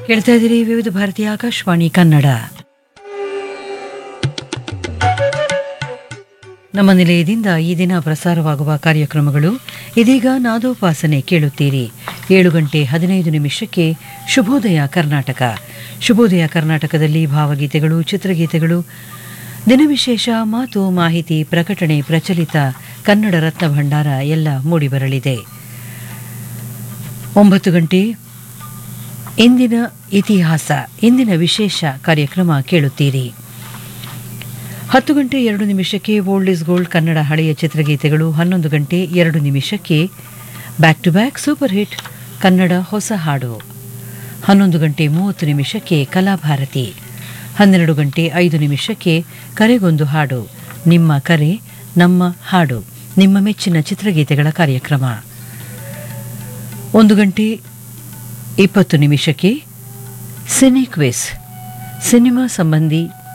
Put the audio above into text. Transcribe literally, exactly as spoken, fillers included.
ಕೇಳ್ತಾ ಇದ್ದೀರಿ ವಿವಿಧ ಭಾರತೀಯ ಆಕಾಶವಾಣಿ ಕನ್ನಡ. ನಮ್ಮ ನಿಲಯದಿಂದ ಈ ದಿನ ಪ್ರಸಾರವಾಗುವ ಕಾರ್ಯಕ್ರಮಗಳು ಇದೀಗ ನಾದೋಪಾಸನೆ ಕೇಳುತ್ತೀರಿ. ಏಳು ಗಂಟೆ ಹದಿನೈದು ನಿಮಿಷಕ್ಕೆ ಶುಭೋದಯ ಕರ್ನಾಟಕ. ಶುಭೋದಯ ಕರ್ನಾಟಕದಲ್ಲಿ ಭಾವಗೀತೆಗಳು, ಚಿತ್ರಗೀತೆಗಳು, ದಿನವಿಶೇಷ, ಮಾತು, ಮಾಹಿತಿ, ಪ್ರಕಟಣೆ, ಪ್ರಚಲಿತ ಕನ್ನಡ ರತ್ನ ಭಂಡಾರ ಎಲ್ಲ ಮೂಡಿಬರಲಿದೆ. ಒಂಬತ್ತು ಗಂಟೆ ಇಂದಿನ ಇತಿಹಾಸ, ಇಂದಿನ ವಿಶೇಷ ಕಾರ್ಯಕ್ರಮ ಕೇಳುತ್ತೀರಿ. ಹತ್ತು ಗಂಟೆ ಎರಡು ನಿಮಿಷಕ್ಕೆ ಓಲ್ಡ್ ಇಸ್ ಗೋಲ್ಡ್ ಕನ್ನಡ ಹಳೆಯ ಚಿತ್ರಗೀತೆಗಳು. ಹನ್ನೊಂದು ಗಂಟೆ ಎರಡು ನಿಮಿಷಕ್ಕೆ back to back super hit Kannada ಹೊಸ ಹಾಡು. ಹನ್ನೊಂದು ಗಂಟೆ ಮೂವತ್ತು ನಿಮಿಷಕ್ಕೆ ಕಲಾಭಾರತಿ. ಹನ್ನೆರಡು ಗಂಟೆ ಐದು ನಿಮಿಷಕ್ಕೆ ಕರೆಗೊಂದು ಹಾಡು, ನಿಮ್ಮ ಕರೆ ನಮ್ಮ ಹಾಡು, ನಿಮ್ಮ ಮೆಚ್ಚಿನ ಚಿತ್ರಗೀತೆಗಳ ಕಾರ್ಯಕ್ರಮ. ಒಂದು ಗಂಟೆ ಇಪ್ಪತ್ತು ನಿಮಿಷಕ್ಕೆ ಸಿನಿ ಕ್ವಿಜ್, ಸಿನಿಮಾ ಸಂಬಂಧಿ